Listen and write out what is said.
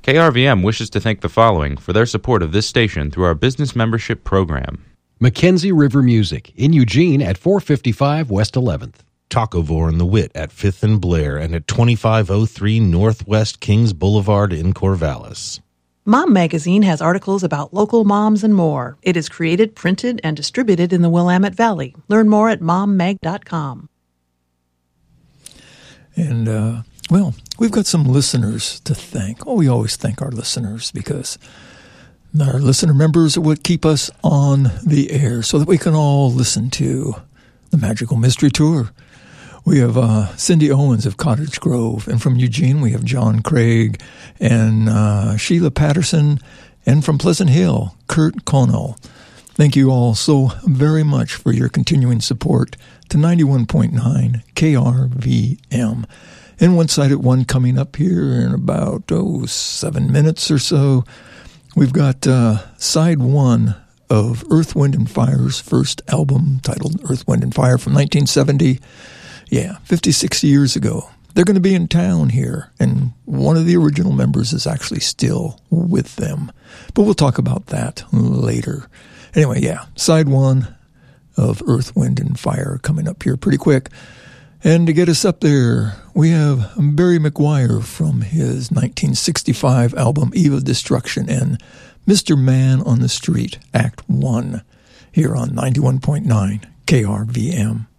KRVM wishes to thank the following for their support of this station through our business membership program. Mackenzie River Music in Eugene at 455 West 11th. Tacovore and the Wit at 5th and Blair and at 2503 Northwest Kings Boulevard in Corvallis. Mom Magazine has articles about local moms and more. It is created, printed, and distributed in the Willamette Valley. Learn more at mommag.com. And, well, we've got some listeners to thank. Oh, we always thank our listeners because our listener members are what keep us on the air so that we can all listen to the Magical Mystery Tour. We have Cindy Owens of Cottage Grove, and from Eugene we have John Craig and Sheila Patterson, and from Pleasant Hill, Kurt Connell. Thank you all so very much for your continuing support to 91.9 KRVM. And One Side at One coming up here in about 7 minutes or so. We've got side one of Earth, Wind & Fire's first album titled Earth, Wind & Fire from 1970. Yeah, 56 years ago. They're going to be in town here, and one of the original members is actually still with them. But we'll talk about that later. Anyway, yeah, side one of Earth, Wind & Fire coming up here pretty quick. And to get us up there, we have Barry McGuire from his 1965 album Eve of Destruction and Mr. Man on the Street, Act 1, here on 91.9 KRVM.